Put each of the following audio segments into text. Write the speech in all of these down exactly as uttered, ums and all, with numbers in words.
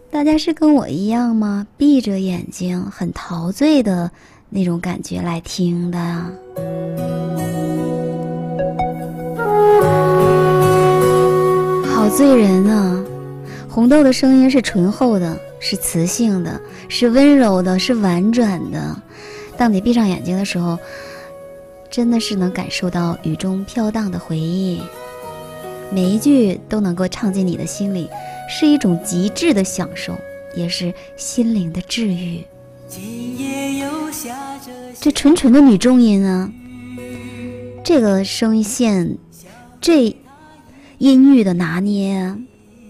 大家是跟我一样吗？闭着眼睛很陶醉的那种感觉来听的啊。好醉人啊！红豆的声音是醇厚的，是磁性的，是温柔的，是婉转的。当你闭上眼睛的时候，真的是能感受到雨中飘荡的回忆，每一句都能够唱进你的心里，是一种极致的享受，也是心灵的治愈。这纯纯的女中音啊，这个声线，这音域的拿捏啊，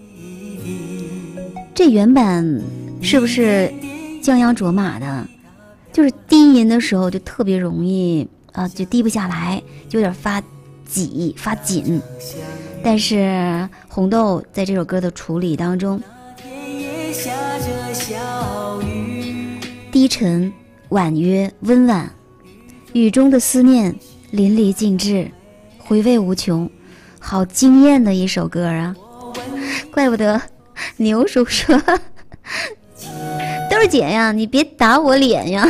这原版是不是降央卓玛的？就是低音的时候就特别容易啊，就低不下来，就有点发挤发紧。但是红豆在这首歌的处理当中，低沉婉约温婉，雨中的思念淋漓尽致，回味无穷，好惊艳的一首歌啊！怪不得牛叔说豆儿姐呀，你别打我脸呀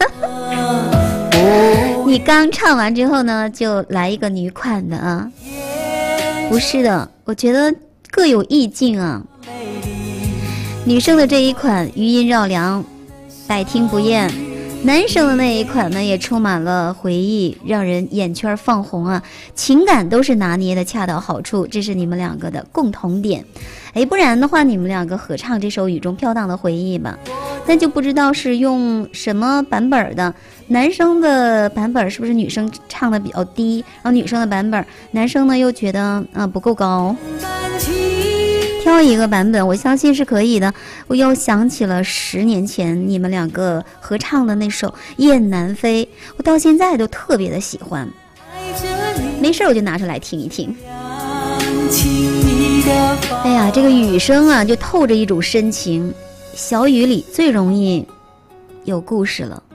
你刚唱完之后呢，就来一个女款的啊？不是的，我觉得各有意境啊。女生的这一款余音绕梁，百听不厌，男生的那一款呢，也充满了回忆，让人眼圈放红啊，情感都是拿捏的恰到好处，这是你们两个的共同点。哎，不然的话你们两个合唱这首雨中飘荡的回忆吧，那就不知道是用什么版本的，男生的版本是不是女生唱的比较低，然后女生的版本男生呢又觉得啊、呃、不够高，挑一个版本我相信是可以的。我又想起了十年前你们两个合唱的那首《雁南飞》，我到现在都特别的喜欢，没事我就拿出来听一听。哎呀，这个雨声啊就透着一种深情，小雨里最容易有故事了。